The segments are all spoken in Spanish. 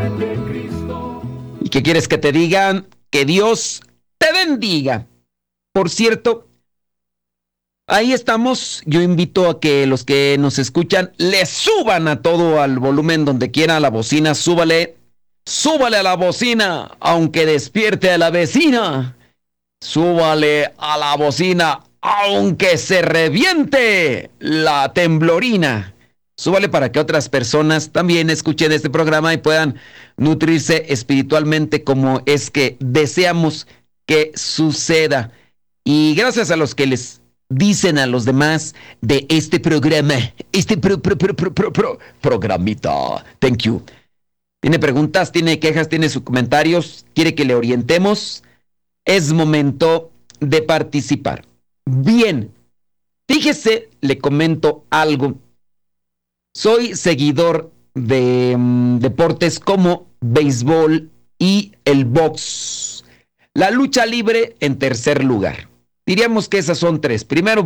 ¿Y qué quieres que te digan? Que Dios te bendiga. Por cierto, ahí estamos. Yo invito a que los que nos escuchan le suban a todo al volumen donde quiera a la bocina. Súbale a la bocina, aunque despierte a la vecina. Súbale a la bocina, aunque se reviente la temblorina. Súbale para que otras personas también escuchen este programa y puedan nutrirse espiritualmente como es que deseamos que suceda. Y gracias a los que les dicen a los demás de este programa, programita. Thank you. ¿Tiene preguntas, tiene quejas, tiene sus comentarios? ¿Quiere que le orientemos? Es momento de participar. Bien, fíjese, le comento algo. Soy seguidor de deportes como béisbol y el box. La lucha libre en tercer lugar. Diríamos que esas son tres. Primero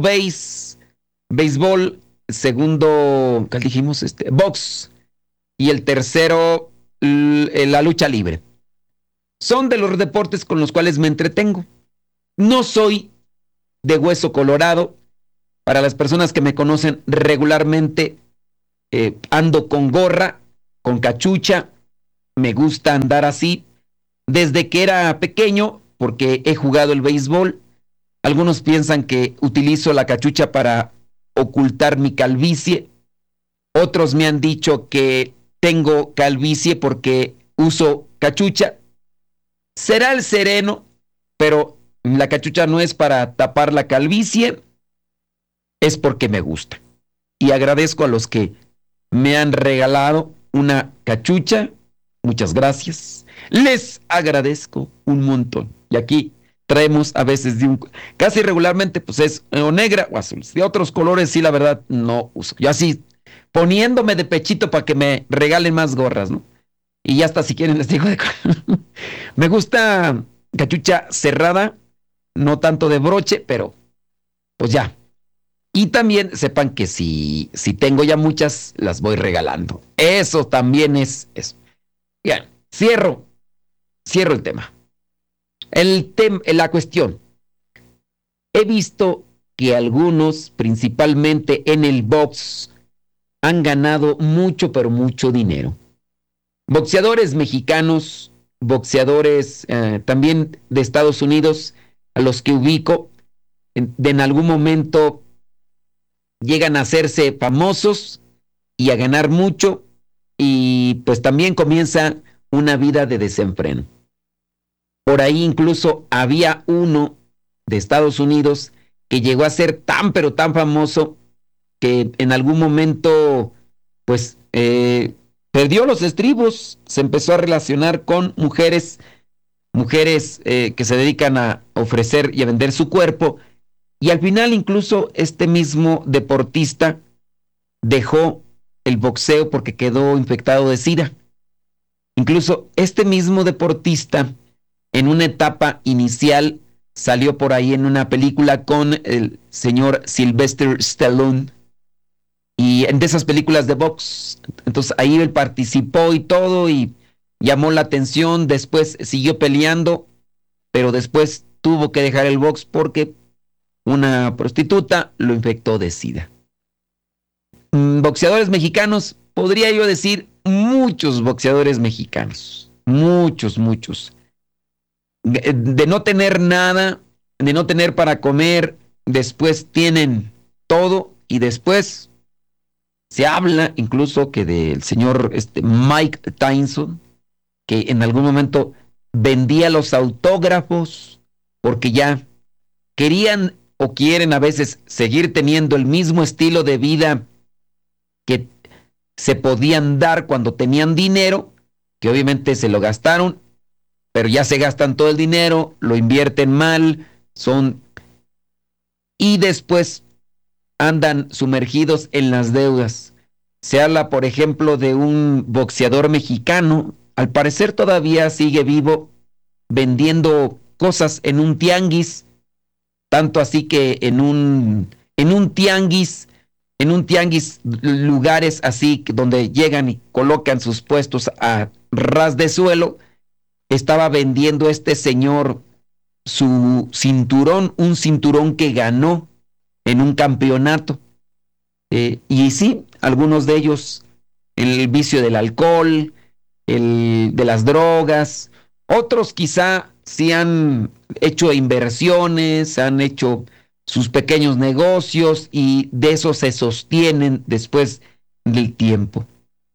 béisbol, segundo, ¿cuál dijimos? Box. Y el tercero, la lucha libre. Son de los deportes con los cuales me entretengo. No soy de hueso colorado. Para las personas que me conocen regularmente, ando con gorra, con cachucha. Me gusta andar así. Desde que era pequeño, porque he jugado el béisbol. Algunos piensan que utilizo la cachucha para ocultar mi calvicie. Otros me han dicho que tengo calvicie porque uso cachucha. Será el sereno, pero la cachucha no es para tapar la calvicie, es porque me gusta. Y agradezco a los que me han regalado una cachucha. Muchas gracias. Les agradezco un montón. Y aquí traemos a veces casi regularmente pues es o negra o azul. De otros colores sí, la verdad, no uso. Yo así poniéndome de pechito para que me regalen más gorras, ¿no? Y ya hasta si quieren les digo de me gusta cachucha cerrada, no tanto de broche, pero pues ya. Y también sepan que si tengo ya muchas, las voy regalando. Eso también es eso. Bien, cierro el tema. La cuestión. He visto que algunos, principalmente en el box, han ganado mucho, pero mucho dinero. Boxeadores mexicanos, boxeadores también de Estados Unidos, a los que ubico, en algún momento llegan a hacerse famosos y a ganar mucho, y pues también comienza una vida de desenfreno. Por ahí incluso había uno de Estados Unidos que llegó a ser tan pero tan famoso que en algún momento pues perdió los estribos, se empezó a relacionar con mujeres que se dedican a ofrecer y a vender su cuerpo, y al final incluso este mismo deportista dejó el boxeo porque quedó infectado de SIDA. Incluso este mismo deportista en una etapa inicial salió por ahí en una película con el señor Sylvester Stallone, y de esas películas de box. Entonces ahí él participó y todo y llamó la atención. Después siguió peleando, pero después tuvo que dejar el box porque una prostituta lo infectó de SIDA. Boxeadores mexicanos, podría yo decir muchos boxeadores mexicanos, muchos. De no tener nada, de no tener para comer, después tienen todo, y después se habla incluso que del señor Mike Tyson, que en algún momento vendía los autógrafos porque ya querían o quieren a veces seguir teniendo el mismo estilo de vida que se podían dar cuando tenían dinero, que obviamente se lo gastaron, pero ya se gastan todo el dinero, lo invierten mal, y después andan sumergidos en las deudas. Se habla, por ejemplo, de un boxeador mexicano, al parecer todavía sigue vivo, vendiendo cosas en un tianguis, tanto así que en un tianguis, lugares así donde llegan y colocan sus puestos a ras de suelo, estaba vendiendo este señor su cinturón, un cinturón que ganó en un campeonato. Y sí, algunos de ellos, el vicio del alcohol, el de las drogas, otros quizá sí han hecho inversiones, han hecho sus pequeños negocios y de eso se sostienen después del tiempo.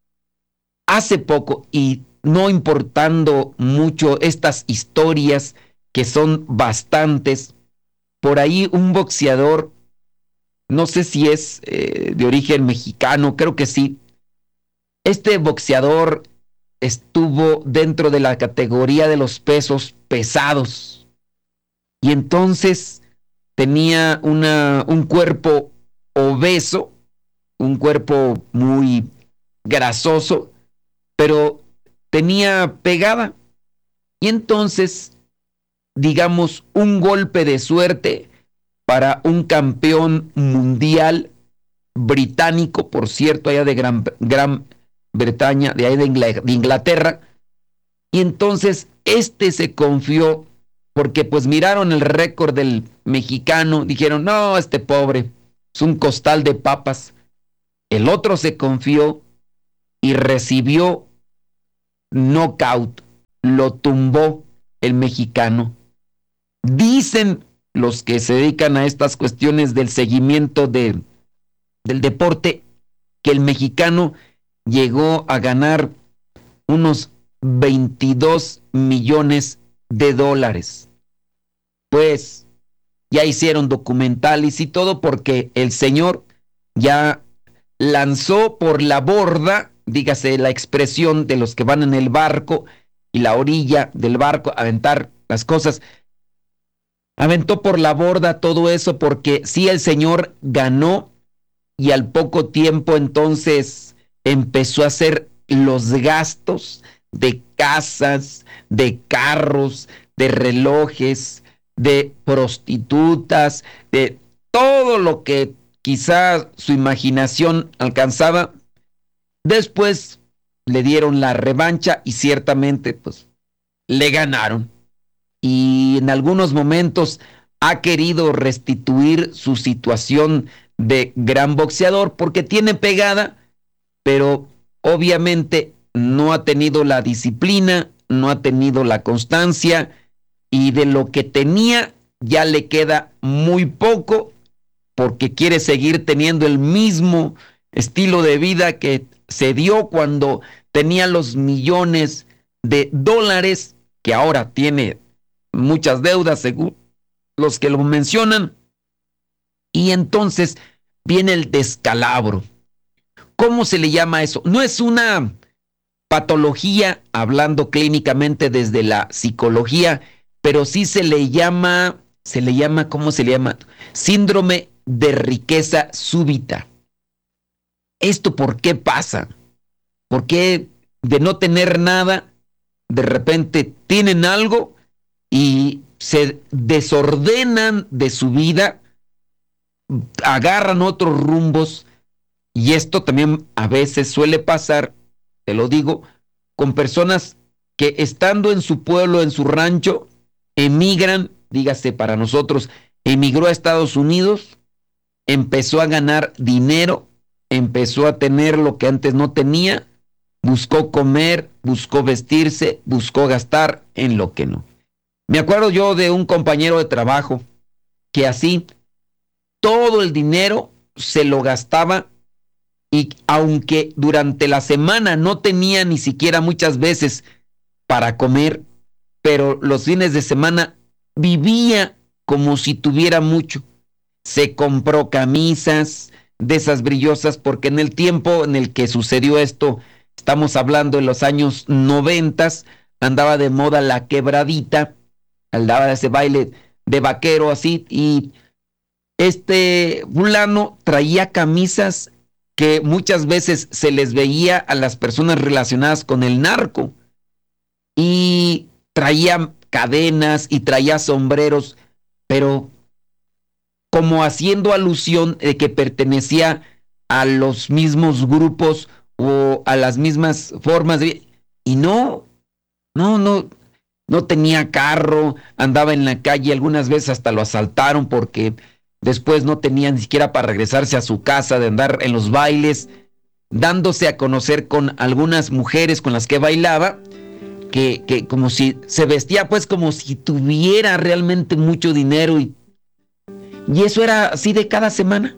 Hace poco, y no importando mucho estas historias, que son bastantes, por ahí un boxeador, no sé si es de origen mexicano, creo que sí. Este boxeador estuvo dentro de la categoría de los pesos pesados y entonces tenía un cuerpo obeso, un cuerpo muy grasoso, pero tenía pegada. Y entonces, digamos, un golpe de suerte para un campeón mundial británico, por cierto, allá de Gran Bretaña, de ahí de Inglaterra. Y entonces este se confió porque pues miraron el récord del mexicano, dijeron, no, este pobre, es un costal de papas. El otro se confió y recibió knockout, lo tumbó el mexicano. Dicen los que se dedican a estas cuestiones del seguimiento del deporte que el mexicano llegó a ganar unos 22 millones de dólares. Pues ya hicieron documentales y todo porque el señor ya lanzó por la borda, dígase la expresión de los que van en el barco y la orilla del barco a aventar las cosas, aventó por la borda todo eso porque sí, el señor ganó y al poco tiempo entonces empezó a hacer los gastos de casas, de carros, de relojes, de prostitutas, de todo lo que quizá su imaginación alcanzaba. Después le dieron la revancha y ciertamente pues le ganaron. Y en algunos momentos ha querido restituir su situación de gran boxeador porque tiene pegada, pero obviamente no ha tenido la disciplina, no ha tenido la constancia y de lo que tenía ya le queda muy poco porque quiere seguir teniendo el mismo estilo de vida que se dio cuando tenía los millones de dólares, que ahora tiene muchas deudas según los que lo mencionan, y entonces viene el descalabro. ¿Cómo se le llama eso? No es una patología, hablando clínicamente desde la psicología, pero sí ¿cómo se le llama? Síndrome de riqueza súbita. ¿Esto por qué pasa? ¿Por qué de no tener nada, de repente tienen algo y se desordenan de su vida, agarran otros rumbos? Y esto también a veces suele pasar, te lo digo, con personas que estando en su pueblo, en su rancho, emigran, dígase para nosotros, emigró a Estados Unidos, empezó a ganar dinero, empezó a tener lo que antes no tenía, buscó comer, buscó vestirse, buscó gastar en lo que no. Me acuerdo yo de un compañero de trabajo que así todo el dinero se lo gastaba y aunque durante la semana no tenía ni siquiera muchas veces para comer, pero los fines de semana vivía como si tuviera mucho. Se compró camisas de esas brillosas porque en el tiempo en el que sucedió esto, estamos hablando de los años 90, andaba de moda la quebradita, andaba de ese baile de vaquero así, y este fulano traía camisas que muchas veces se les veía a las personas relacionadas con el narco, y traía cadenas y traía sombreros, pero como haciendo alusión de que pertenecía a los mismos grupos o a las mismas formas de... Y no tenía carro, andaba en la calle, algunas veces hasta lo asaltaron porque después no tenía ni siquiera para regresarse a su casa, de andar en los bailes, dándose a conocer con algunas mujeres con las que bailaba, que como si se vestía pues como si tuviera realmente mucho dinero y eso era así de cada semana.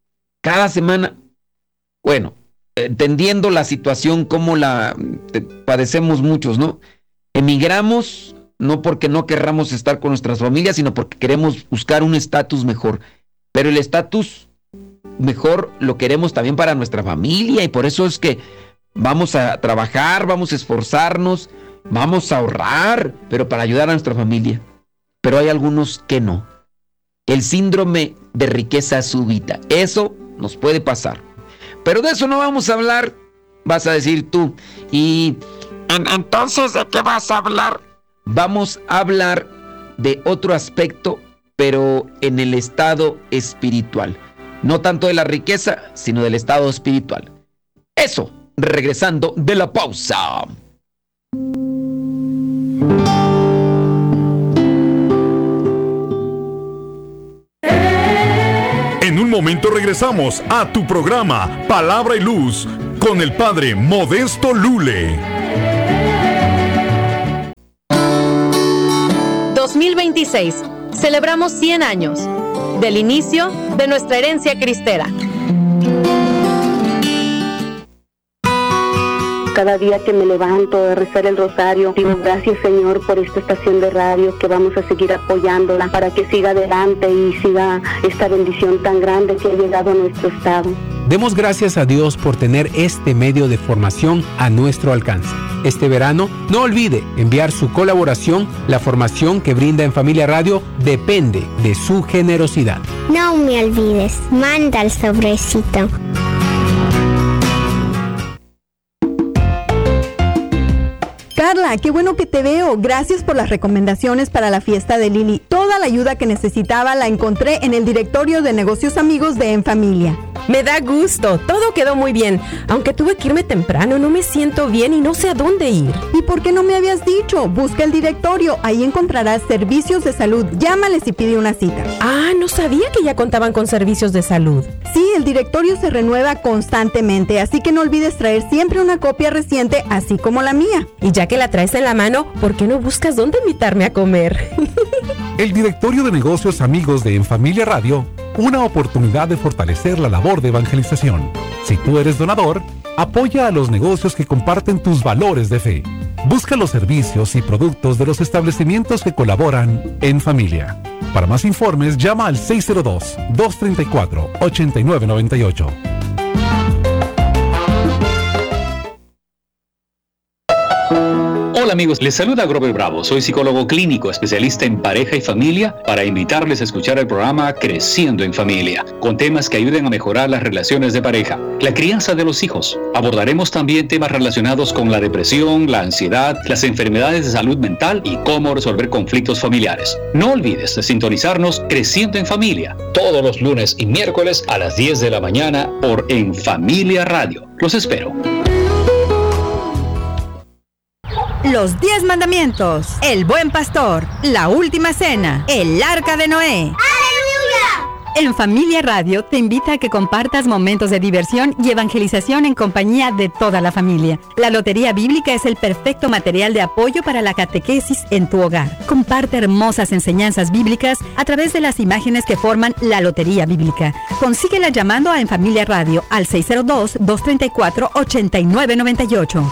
Bueno, entendiendo la situación como la padecemos muchos, ¿no? Emigramos no porque no querramos estar con nuestras familias, sino porque queremos buscar un estatus mejor. Pero el estatus mejor lo queremos también para nuestra familia y por eso es que vamos a trabajar, vamos a esforzarnos, vamos a ahorrar, pero para ayudar a nuestra familia. Pero hay algunos que no. El síndrome de riqueza súbita, eso nos puede pasar. Pero de eso no vamos a hablar, vas a decir tú. Y entonces, ¿de qué vas a hablar? Vamos a hablar de otro aspecto, pero en el estado espiritual. No tanto de la riqueza, sino del estado espiritual. Eso, regresando de la pausa. En un momento regresamos a tu programa Palabra y Luz con el Padre Modesto Lule. 2026. Celebramos 100 años del inicio de nuestra herencia cristera. Cada día que me levanto a rezar el rosario, digo gracias Señor por esta estación de radio, que vamos a seguir apoyándola para que siga adelante y siga esta bendición tan grande que ha llegado a nuestro estado. Demos gracias a Dios por tener este medio de formación a nuestro alcance. Este verano, no olvide enviar su colaboración. La formación que brinda En Familia Radio depende de su generosidad. No me olvides, manda el sobrecito. Carla, qué bueno que te veo. Gracias por las recomendaciones para la fiesta de Lili. Toda la ayuda que necesitaba la encontré en el directorio de negocios amigos de En Familia. Me da gusto, todo quedó muy bien. Aunque tuve que irme temprano, no me siento bien y no sé a dónde ir. ¿Y por qué no me habías dicho? Busca el directorio, ahí encontrarás servicios de salud. Llámales y pide una cita. Ah, no sabía que ya contaban con servicios de salud. Sí, el directorio se renueva constantemente, así que no olvides traer siempre una copia reciente, así como la mía. Y ya que la traes en la mano, ¿por qué no buscas dónde invitarme a comer? El directorio de negocios amigos de En Familia Radio, una oportunidad de fortalecer la labor de evangelización. Si tú eres donador, apoya a los negocios que comparten tus valores de fe. Busca los servicios y productos de los establecimientos que colaboran en familia. Para más informes, llama al 602-234-8998. Hola amigos, les saluda Grover Bravo. Soy psicólogo clínico, especialista en pareja y familia, para invitarles a escuchar el programa Creciendo en Familia, con temas que ayuden a mejorar las relaciones de pareja, la crianza de los hijos. Abordaremos también temas relacionados con la depresión, la ansiedad, las enfermedades de salud mental y cómo resolver conflictos familiares. No olvides de sintonizarnos Creciendo en Familia, todos los lunes y miércoles a las 10 de la mañana por En Familia Radio. Los espero. Los 10 mandamientos, el buen pastor, la última cena, el arca de Noé. ¡Aleluya! En Familia Radio te invita a que compartas momentos de diversión y evangelización en compañía de toda la familia. La Lotería Bíblica es el perfecto material de apoyo para la catequesis en tu hogar. Comparte hermosas enseñanzas bíblicas a través de las imágenes que forman la Lotería Bíblica. Consíguela llamando a En Familia Radio al 602-234-8998.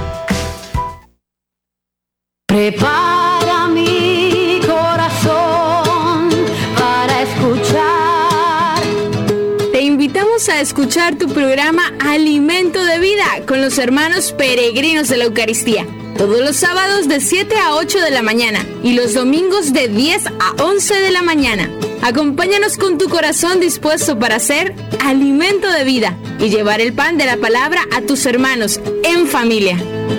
Prepara mi corazón para escuchar. Te invitamos a escuchar tu programa Alimento de Vida con los hermanos peregrinos de la Eucaristía. Todos los sábados de 7 a 8 de la mañana y los domingos de 10 a 11 de la mañana. Acompáñanos con tu corazón dispuesto para ser alimento de vida y llevar el pan de la palabra a tus hermanos en familia.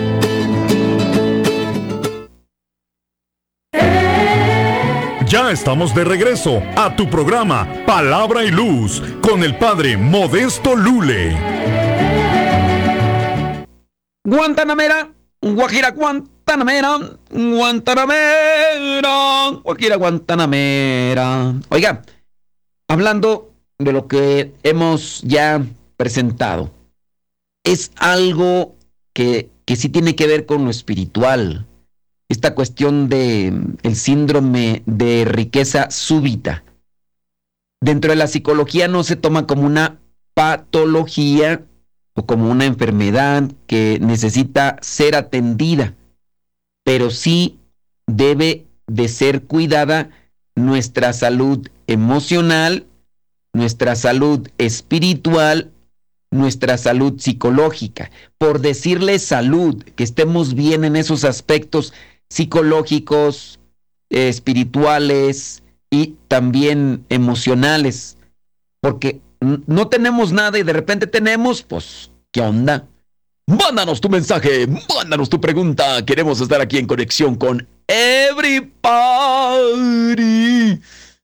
Ya estamos de regreso a tu programa Palabra y Luz con el Padre Modesto Lule. Guantanamera, Guajira Guantanamera, Guantanamera, Guajira Guantanamera. Oiga, hablando de lo que hemos ya presentado, es algo que sí tiene que ver con lo espiritual. Esta cuestión de el síndrome de riqueza súbita. Dentro de la psicología no se toma como una patología o como una enfermedad que necesita ser atendida, pero sí debe de ser cuidada nuestra salud emocional, nuestra salud espiritual, nuestra salud psicológica. Por decirle salud, que estemos bien en esos aspectos psicológicos, espirituales y también emocionales, porque no tenemos nada y de repente tenemos, pues, ¿qué onda? Mándanos tu mensaje, mándanos tu pregunta. Queremos estar aquí en conexión con everybody.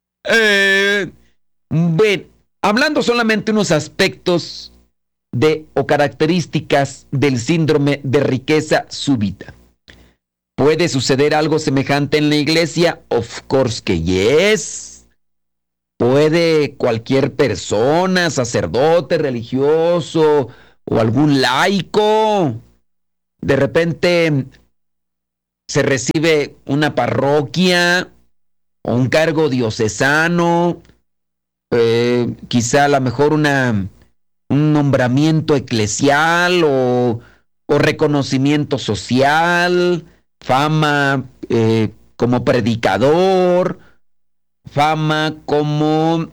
Bueno, hablando solamente unos aspectos o características del síndrome de riqueza súbita. ¿Puede suceder algo semejante en la iglesia? Of course que yes. ¿Puede cualquier persona, sacerdote, religioso o algún laico, de repente se recibe una parroquia o un cargo diocesano, quizá a lo mejor un nombramiento eclesial o reconocimiento social, fama como predicador, fama como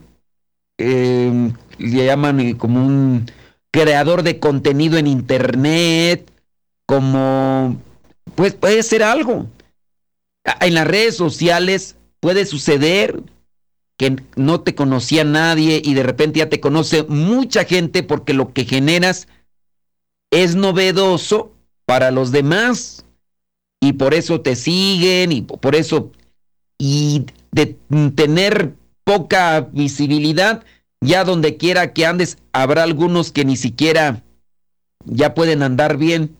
le llaman como un creador de contenido en internet, como pues puede ser algo. En las redes sociales puede suceder que no te conocía nadie y de repente ya te conoce mucha gente porque lo que generas es novedoso para los demás y por eso te siguen y por eso, y de tener poca visibilidad, ya donde quiera que andes habrá algunos que ni siquiera ya pueden andar bien.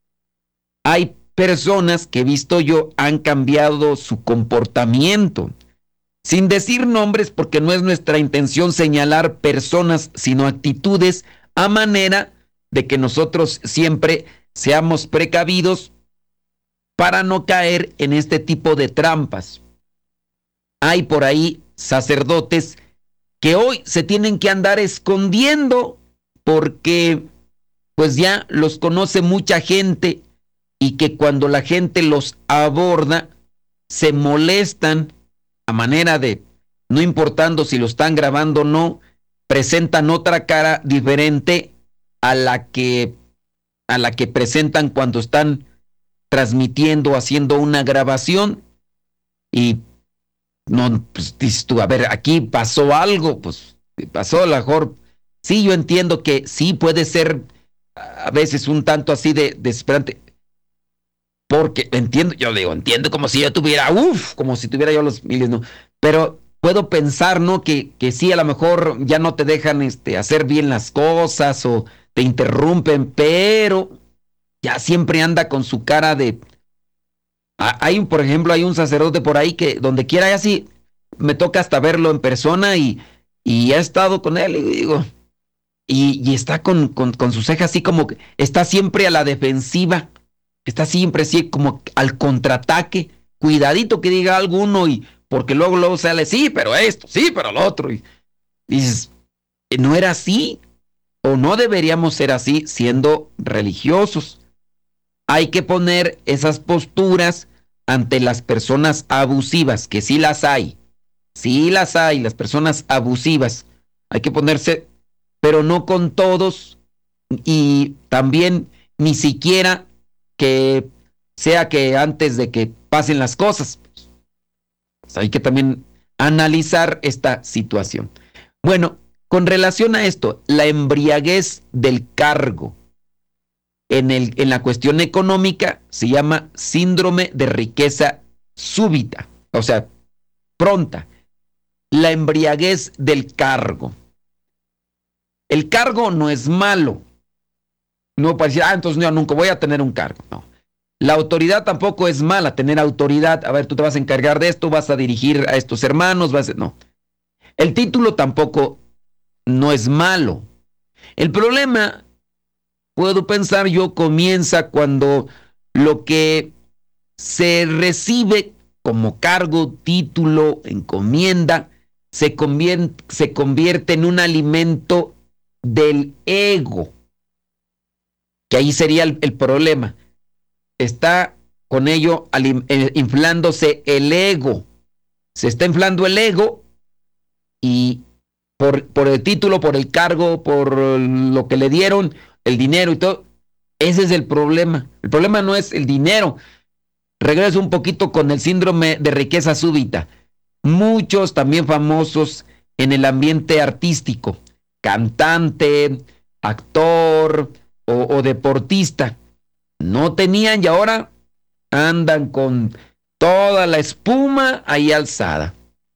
Hay personas que he visto yo han cambiado su comportamiento, sin decir nombres porque no es nuestra intención señalar personas, sino actitudes, a manera de que nosotros siempre seamos precavidos para no caer en este tipo de trampas. Hay por ahí sacerdotes que hoy se tienen que andar escondiendo porque pues ya los conoce mucha gente y que cuando la gente los aborda se molestan a manera de, no importando si lo están grabando o no, presentan otra cara diferente a la que presentan cuando están transmitiendo, haciendo una grabación. Y no, pues dices tú, a ver, aquí pasó algo, pues pasó a lo mejor. Sí, yo entiendo que sí puede ser a veces un tanto así de desesperante, porque entiendo como si yo tuviera, como si tuviera yo los miles, ¿no? Pero puedo pensar, ¿no? Que sí, a lo mejor ya no te dejan hacer bien las cosas o te interrumpen, pero ya siempre anda con su cara de... por ejemplo, hay un sacerdote por ahí que donde quiera, ya sí, me toca hasta verlo en persona y he estado con él y digo, y está con sus cejas así como que está siempre a la defensiva, está siempre así como al contraataque, cuidadito que diga alguno y porque luego sale, sí, pero esto, sí, pero lo otro, y dices, no era así, o no deberíamos ser así siendo religiosos. Hay que poner esas posturas ante las personas abusivas, que sí las hay, las personas abusivas, hay que ponerse, pero no con todos, y también ni siquiera que sea que antes de que pasen las cosas, pues hay que también analizar esta situación. Bueno, con relación a esto, la embriaguez del cargo en la cuestión económica se llama síndrome de riqueza súbita, o sea, pronta. La embriaguez del cargo. El cargo no es malo. No para decir, entonces yo nunca voy a tener un cargo. No. La autoridad tampoco es mala, tener autoridad. A ver, tú te vas a encargar de esto, vas a dirigir a estos hermanos, no. El título tampoco no es malo. El problema, puedo pensar yo, comienza cuando lo que se recibe como cargo, título, encomienda, se convierte en un alimento del ego. Que ahí sería el problema. Está con ello inflándose el ego. Se está inflando el ego y por el título, por el cargo, por lo que le dieron, el dinero y todo, ese es el problema. El problema no es el dinero. Regreso un poquito con el síndrome de riqueza súbita. Muchos también famosos en el ambiente artístico, cantante, actor o deportista, no tenían y ahora andan con toda la espuma ahí alzada.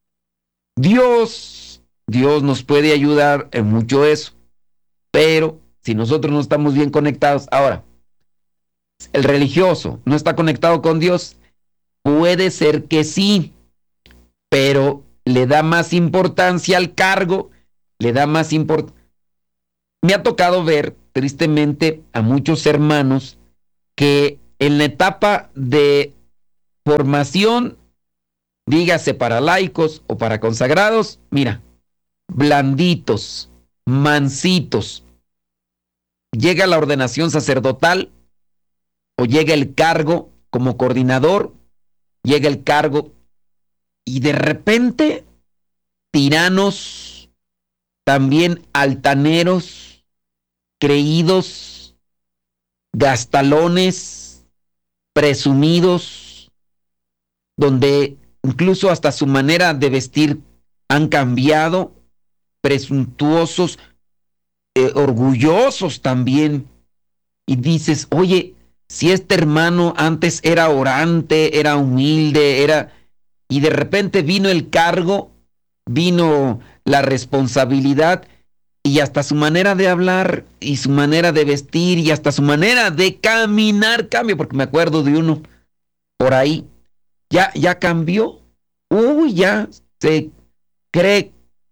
Dios nos puede ayudar en mucho eso, pero si nosotros no estamos bien conectados, ahora, el religioso no está conectado con Dios, puede ser que sí, pero le da más importancia al cargo, le da más importancia. Me ha tocado ver, tristemente, a muchos hermanos que en la etapa de formación, dígase para laicos o para consagrados, mira, blanditos, mansitos. Llega la ordenación sacerdotal o llega el cargo como coordinador, llega el cargo y de repente tiranos, también altaneros, creídos, gastalones, presumidos, donde incluso hasta su manera de vestir han cambiado, presuntuosos, orgullosos también. Y dices, oye, si este hermano antes era orante, era humilde, y de repente vino el cargo, vino la responsabilidad, y hasta su manera de hablar, y su manera de vestir, y hasta su manera de caminar cambia, porque me acuerdo de uno por ahí, ya cambió, ya se cree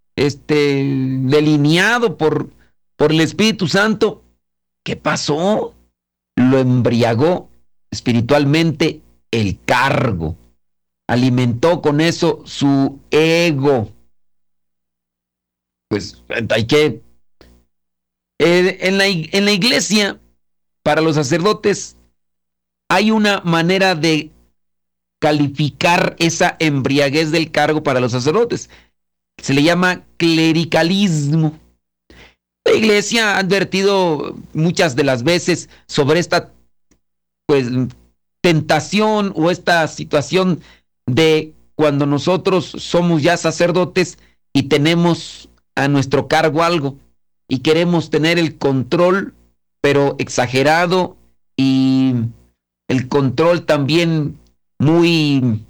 delineado por el Espíritu Santo. ¿Qué pasó? Lo embriagó espiritualmente el cargo, alimentó con eso su ego. Pues hay que... en la iglesia, para los sacerdotes, hay una manera de calificar esa embriaguez del cargo para los sacerdotes. Se le llama clericalismo. La iglesia ha advertido muchas de las veces sobre esta tentación o esta situación de cuando nosotros somos ya sacerdotes y tenemos a nuestro cargo algo y queremos tener el control, pero exagerado, y el control también muy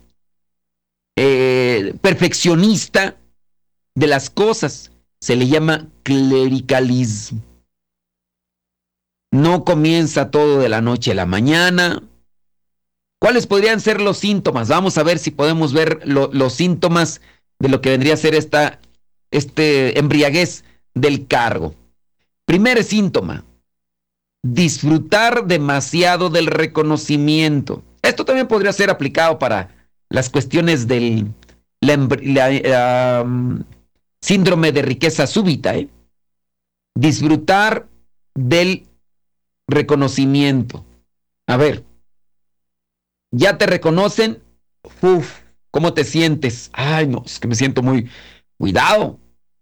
perfeccionista de las cosas. Se le llama clericalismo. No comienza todo de la noche a la mañana. ¿Cuáles podrían ser los síntomas? Vamos a ver si podemos ver los síntomas de lo que vendría a ser embriaguez del cargo. Primer síntoma: disfrutar demasiado del reconocimiento. Esto también podría ser aplicado para las cuestiones del síndrome de riqueza súbita. Disfrutar del reconocimiento. A ver, ya te reconocen, ¿cómo te sientes? Ay, no, es que me siento muy... Cuidado.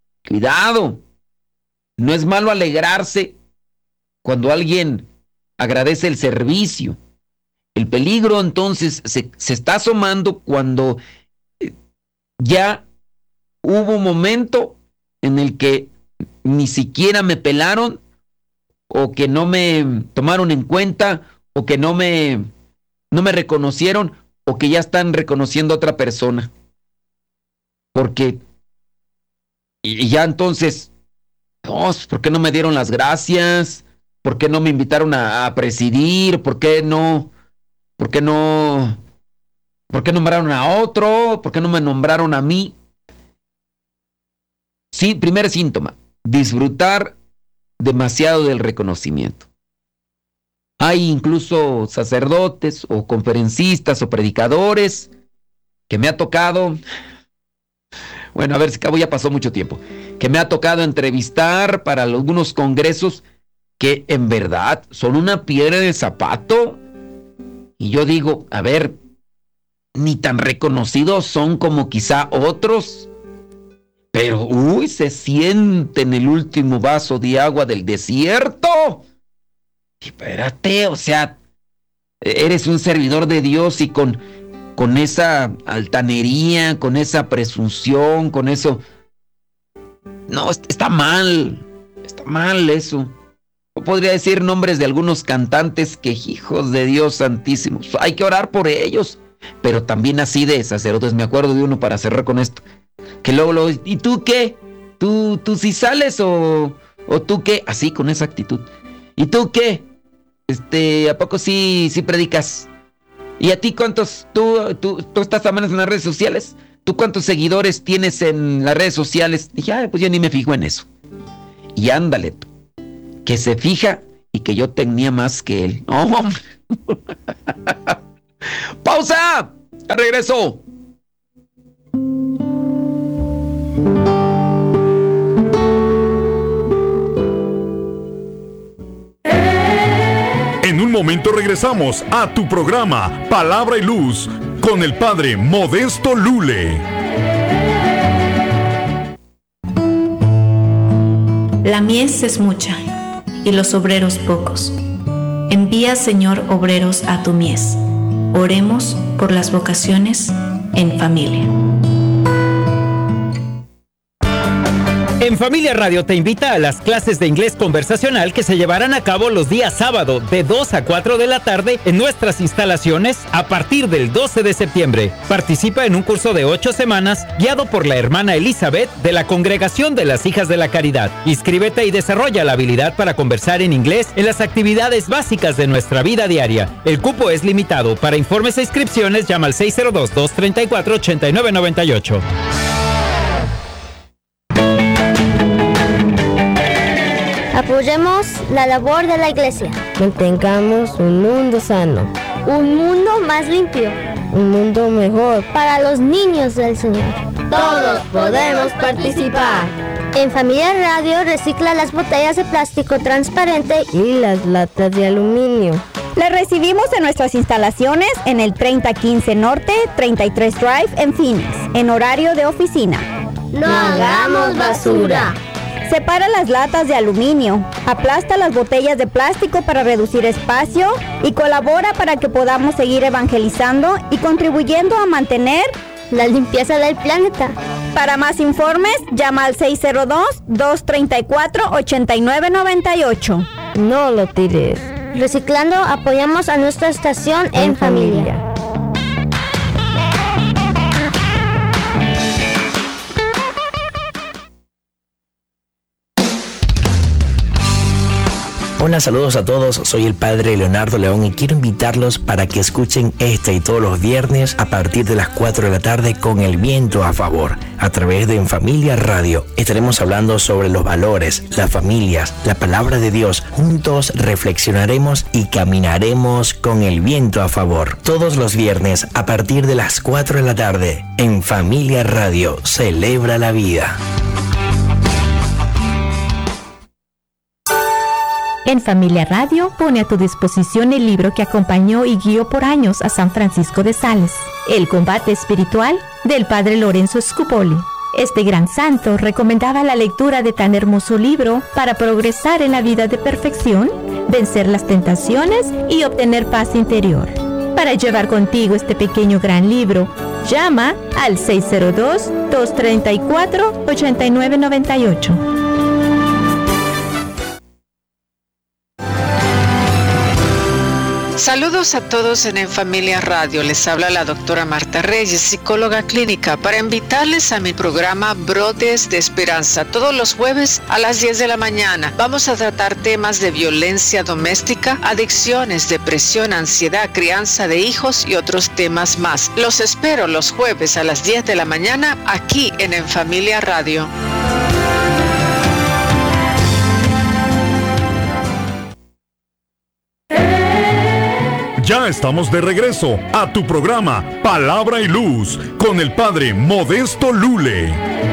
No es malo alegrarse cuando alguien agradece el servicio. El peligro entonces se está asomando cuando ya hubo un momento en el que ni siquiera me pelaron, o que no me tomaron en cuenta, o que no me reconocieron, o que ya están reconociendo a otra persona. Porque y ya entonces, ¿por qué no me dieron las gracias? ¿Por qué no me invitaron a presidir? ¿Por qué no? ¿Por qué nombraron a otro? ¿Por qué no me nombraron a mí? Sí, primer síntoma, disfrutar demasiado del reconocimiento. Hay incluso sacerdotes o conferencistas o predicadores que me ha tocado, bueno, a ver si cabo ya pasó mucho tiempo, que me ha tocado entrevistar para algunos congresos que en verdad son una piedra de zapato. Y yo digo, a ver, ni tan reconocidos son como quizá otros. Pero, se siente en el último vaso de agua del desierto. Espérate, o sea, eres un servidor de Dios y con esa altanería, con esa presunción, con eso. No, está mal eso. Yo podría decir nombres de algunos cantantes que, hijos de Dios santísimos, hay que orar por ellos. Pero también así de sacerdotes, me acuerdo de uno para cerrar con esto. Que luego, ¿y tú qué? ¿Tú sí sales o tú qué? Así, con esa actitud. ¿Y tú qué? ¿A poco sí predicas? ¿Y a ti cuántos? ¿Tú estás a menos en las redes sociales? ¿Tú cuántos seguidores tienes en las redes sociales? Dije, pues yo ni me fijo en eso. Y ándale, que se fija y que yo tenía más que él. ¡Oh, hombre! ¡Pausa! ¡Ya regreso! En un momento regresamos a tu programa Palabra y Luz con el Padre Modesto Lule. La mies es mucha y los obreros pocos. Envía, Señor, obreros a tu mies. Oremos por las vocaciones en familia. En Familia Radio te invita a las clases de inglés conversacional que se llevarán a cabo los días sábado de 2 a 4 de la tarde en nuestras instalaciones a partir del 12 de septiembre. Participa en un curso de 8 semanas guiado por la hermana Elizabeth de la Congregación de las Hijas de la Caridad. Inscríbete y desarrolla la habilidad para conversar en inglés en las actividades básicas de nuestra vida diaria. El cupo es limitado. Para informes e inscripciones llama al 602-234-8998. Apoyemos la labor de la iglesia. Mantengamos un mundo sano. Un mundo más limpio. Un mundo mejor para los niños del Señor. Todos podemos participar. En Familia Radio recicla las botellas de plástico transparente y las latas de aluminio. Las recibimos en nuestras instalaciones en el 3015 Norte, 33 Drive en Phoenix, en horario de oficina. No hagamos basura. Separa las latas de aluminio, aplasta las botellas de plástico para reducir espacio y colabora para que podamos seguir evangelizando y contribuyendo a mantener la limpieza del planeta. Para más informes, llama al 602-234-8998. No lo tires. Reciclando, apoyamos a nuestra estación en familia. Hola, saludos a todos, soy el Padre Leonardo León y quiero invitarlos para que escuchen este y todos los viernes a partir de las 4 de la tarde con el viento a favor, a través de En Familia Radio. Estaremos hablando sobre los valores, las familias, la palabra de Dios. Juntos reflexionaremos y caminaremos con el viento a favor. Todos los viernes a partir de las 4 de la tarde, En Familia Radio, celebra la vida. En Familia Radio pone a tu disposición el libro que acompañó y guió por años a San Francisco de Sales, El combate espiritual del Padre Lorenzo Scupoli. Este gran santo recomendaba la lectura de tan hermoso libro para progresar en la vida de perfección, vencer las tentaciones y obtener paz interior. Para llevar contigo este pequeño gran libro, llama al 602-234-8998. Saludos a todos en Familia Radio. Les habla la doctora Marta Reyes, psicóloga clínica, para invitarles a mi programa Brotes de Esperanza. Todos los jueves a las 10 de la mañana vamos a tratar temas de violencia doméstica, adicciones, depresión, ansiedad, crianza de hijos y otros temas más. Los espero los jueves a las 10 de la mañana aquí en Familia Radio. Ya estamos de regreso a tu programa Palabra y Luz con el Padre Modesto Lule.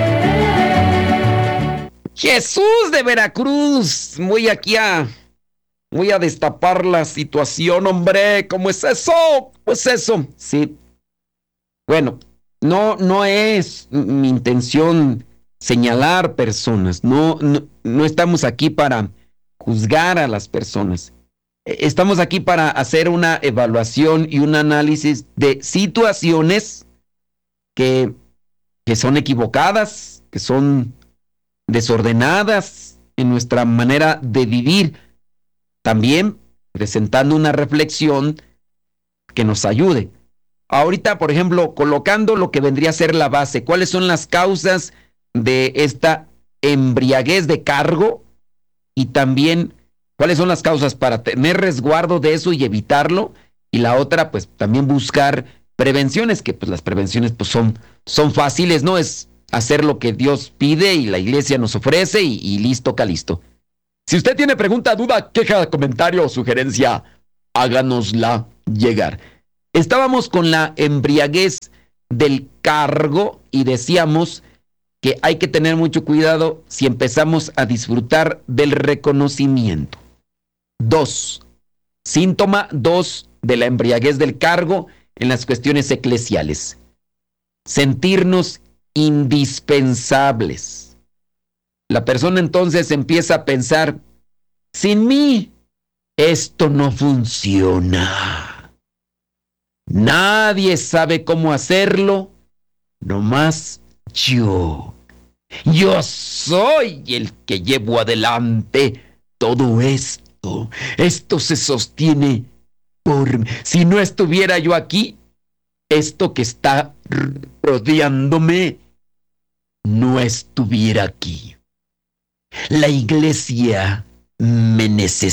Jesús de Veracruz, voy a destapar la situación, hombre. ¿Cómo es eso? Pues eso, sí. Bueno, no es mi intención señalar personas. No estamos aquí para juzgar a las personas. Estamos aquí para hacer una evaluación y un análisis de situaciones que son equivocadas, que son desordenadas en nuestra manera de vivir. También presentando una reflexión que nos ayude. Ahorita, por ejemplo, colocando lo que vendría a ser la base. ¿Cuáles son las causas de esta embriaguez de cargo? Y también, ¿cuáles son las causas para tener resguardo de eso y evitarlo? Y la otra, pues también buscar prevenciones, que pues las prevenciones pues son fáciles, ¿no? Es hacer lo que Dios pide y la iglesia nos ofrece y listo, calisto. Si usted tiene pregunta, duda, queja, comentario o sugerencia, háganosla llegar. Estábamos con la embriaguez del cargo y decíamos que hay que tener mucho cuidado si empezamos a disfrutar del reconocimiento. Síntoma 2 de la embriaguez del cargo en las cuestiones eclesiales. Sentirnos indispensables. La persona entonces empieza a pensar, sin mí, esto no funciona. Nadie sabe cómo hacerlo, nomás yo. Yo soy el que llevo adelante todo esto. Esto se sostiene por mí. Si no estuviera yo aquí, esto que está rodeándome no estuviera aquí. La iglesia me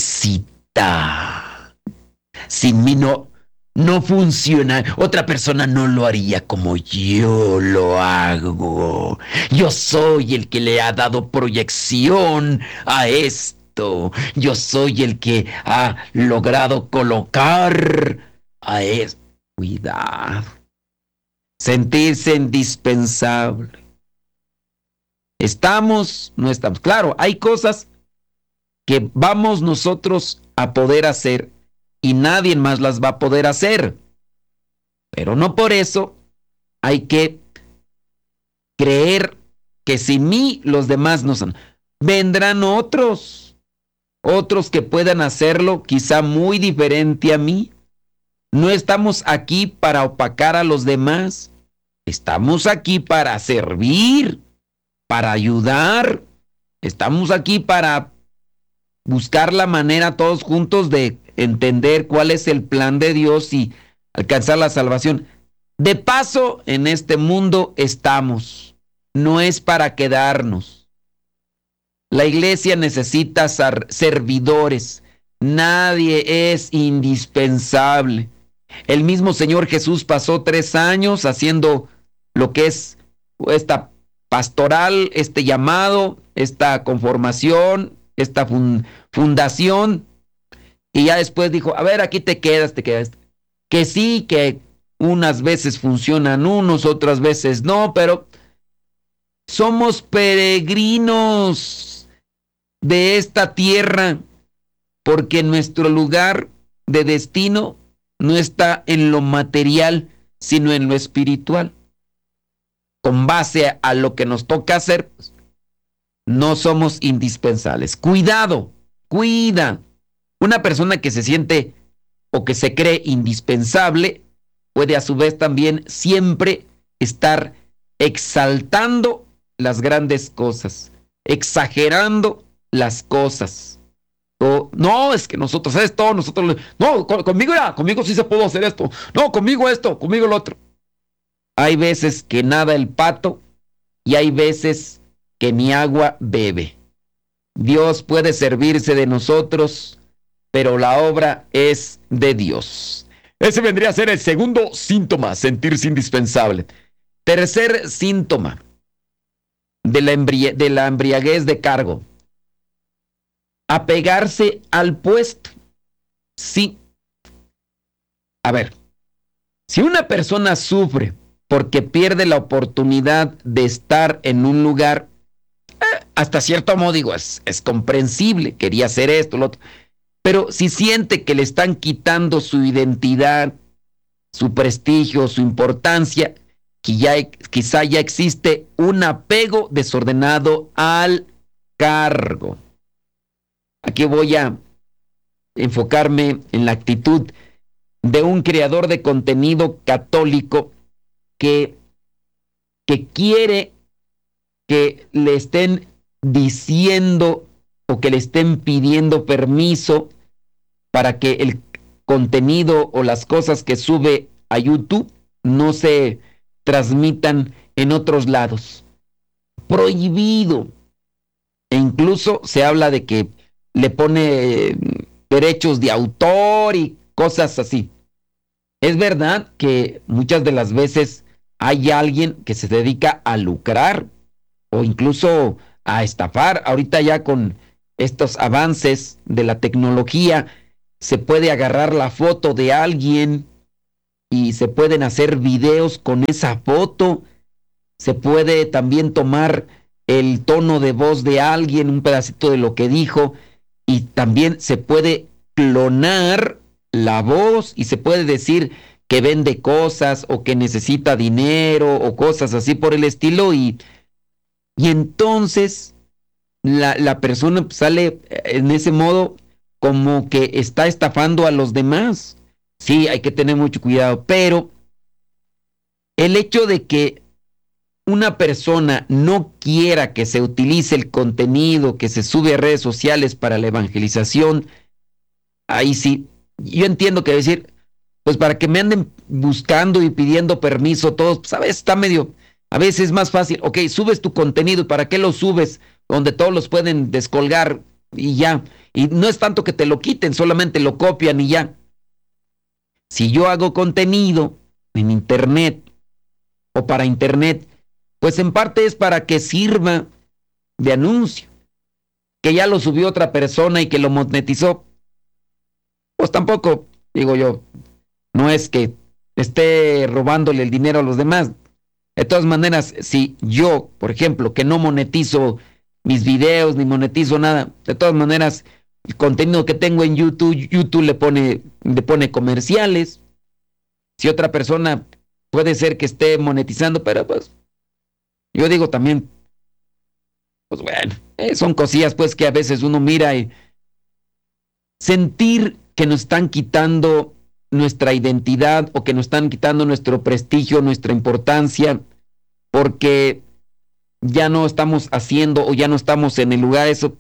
necesita. Sin mí no funciona. Otra persona no lo haría como yo lo hago. Yo soy el que le ha dado proyección a esto. Yo soy el que ha logrado colocar a esto. Cuidado. Sentirse indispensable. ¿Estamos? No estamos. Claro, hay cosas que vamos nosotros a poder hacer y nadie más las va a poder hacer. Pero no por eso hay que creer que sin mí los demás no son. Vendrán otros que puedan hacerlo quizá muy diferente a mí. No estamos aquí para opacar a los demás. Estamos aquí para servir, para ayudar. Estamos aquí para buscar la manera todos juntos de entender cuál es el plan de Dios y alcanzar la salvación. De paso, en este mundo estamos. No es para quedarnos. La iglesia necesita servidores. Nadie es indispensable. El mismo Señor Jesús pasó 3 años haciendo lo que es esta pastoral, este llamado, esta conformación, esta fundación. Y ya después dijo, a ver, aquí te quedas. Que sí, que unas veces funcionan unos, otras veces no, pero somos peregrinos de esta tierra, porque nuestro lugar de destino no está en lo material, sino en lo espiritual. Con base a lo que nos toca hacer, pues, no somos indispensables. Cuida. Una persona que se siente o que se cree indispensable puede a su vez también siempre estar exaltando las grandes cosas, exagerando las cosas. O, no, es que nosotros esto, no, conmigo sí se pudo hacer esto. No, conmigo esto, conmigo lo otro. Hay veces que nada el pato y hay veces que ni agua bebe. Dios puede servirse de nosotros, pero la obra es de Dios. Ese vendría a ser el segundo síntoma, sentirse indispensable. Tercer síntoma de la embriaguez de cargo. Apegarse al puesto. Sí. A ver, si una persona sufre porque pierde la oportunidad de estar en un lugar, hasta cierto modo digo, es comprensible, quería hacer esto, lo otro. Pero si siente que le están quitando su identidad, su prestigio, su importancia, quizá ya existe un apego desordenado al cargo. Aquí voy a enfocarme en la actitud de un creador de contenido católico que quiere que le estén diciendo o que le estén pidiendo permiso para que el contenido o las cosas que sube a YouTube no se transmitan en otros lados. Prohibido. E incluso se habla de que le pone derechos de autor y cosas así. Es verdad que muchas de las veces hay alguien que se dedica a lucrar o incluso a estafar. Ahorita ya con estos avances de la tecnología se puede agarrar la foto de alguien y se pueden hacer videos con esa foto. Se puede también tomar el tono de voz de alguien, un pedacito de lo que dijo, y también se puede clonar la voz y se puede decir que vende cosas o que necesita dinero o cosas así por el estilo, y entonces la persona sale en ese modo como que está estafando a los demás. Sí, hay que tener mucho cuidado, pero el hecho de que una persona no quiera que se utilice el contenido que se sube a redes sociales para la evangelización, ahí sí, yo entiendo que decir, pues para que me anden buscando y pidiendo permiso todos, pues a veces está medio, a veces es más fácil, ok, subes tu contenido, ¿para qué lo subes? Donde todos los pueden descolgar y ya, y no es tanto que te lo quiten, solamente lo copian y ya. Si yo hago contenido en internet o para internet, pues en parte es para que sirva de anuncio. Que ya lo subió otra persona y que lo monetizó, pues tampoco, digo yo, no es que esté robándole el dinero a los demás. De todas maneras, si yo, por ejemplo, que no monetizo mis videos ni monetizo nada, de todas maneras, el contenido que tengo en YouTube le pone comerciales. Si otra persona puede ser que esté monetizando, pero pues yo digo también, pues bueno, son cosillas pues que a veces uno mira y sentir que nos están quitando nuestra identidad o que nos están quitando nuestro prestigio, nuestra importancia, porque ya no estamos haciendo o ya no estamos en el lugar, eso.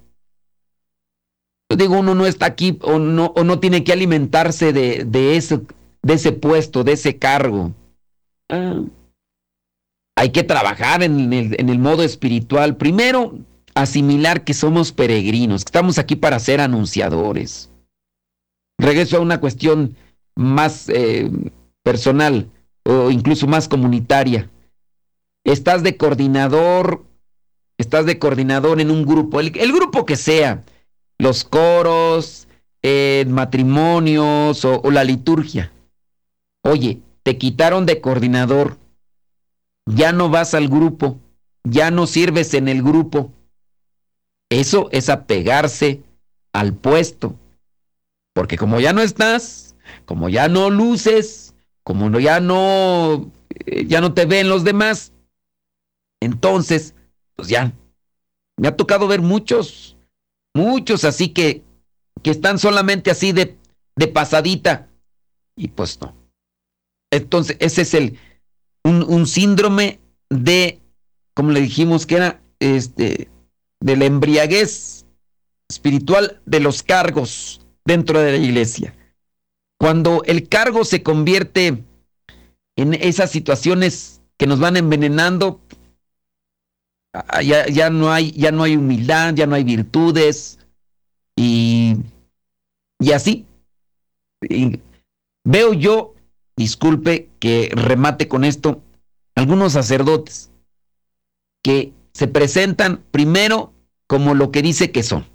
Yo digo, uno no está aquí o no tiene que alimentarse de ese puesto, de ese cargo. Hay que trabajar en el modo espiritual. Primero, asimilar que somos peregrinos, que estamos aquí para ser anunciadores. Regreso a una cuestión más personal o incluso más comunitaria. Estás de coordinador en un grupo, el grupo que sea, los coros, matrimonios o la liturgia. Oye, te quitaron de coordinador, ya no vas al grupo, ya no sirves en el grupo. Eso es apegarse al puesto, porque como ya no estás, como ya no luces, como ya no te ven los demás, entonces, pues ya, me ha tocado ver muchos así que están solamente así de pasadita, y pues no. Entonces, ese es un síndrome de, como le dijimos que era, de la embriaguez espiritual de los cargos dentro de la iglesia. Cuando el cargo se convierte en esas situaciones que nos van envenenando, ya no hay humildad, ya no hay virtudes y así. Y veo yo, disculpe que remate con esto, algunos sacerdotes que se presentan primero como lo que dice que son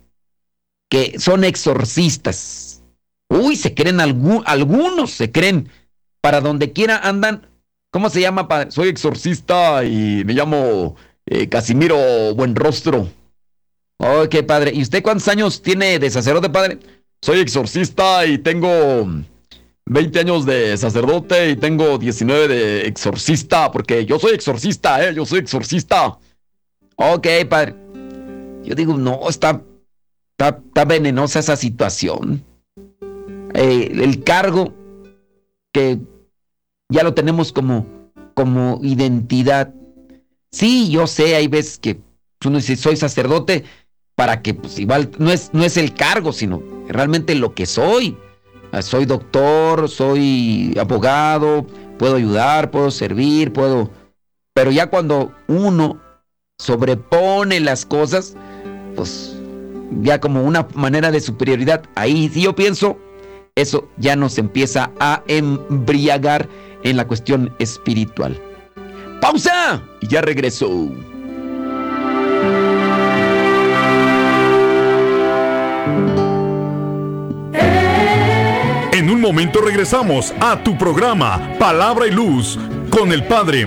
exorcistas. Uy, se creen algunos, se creen, para donde quiera andan. ¿Cómo se llama, padre? Soy exorcista y me llamo Casimiro Buenrostro. Oh, qué padre. ¿Y usted cuántos años tiene de sacerdote, padre? Soy exorcista y tengo 20 años de sacerdote y tengo 19 de exorcista, porque yo soy exorcista, yo soy exorcista. Ok, padre. Yo digo, no, está venenosa esa situación. El cargo que ya lo tenemos como identidad. Sí, yo sé, hay veces que uno dice, soy sacerdote, para que pues igual no es el cargo, sino realmente lo que soy. Soy doctor, soy abogado, puedo ayudar, puedo servir, pero ya cuando uno sobrepone las cosas, pues ya como una manera de superioridad, ahí sí yo pienso, eso ya nos empieza a embriagar en la cuestión espiritual. ¡Pausa! Y ya regreso. En un momento regresamos a tu programa Palabra y Luz con el Padre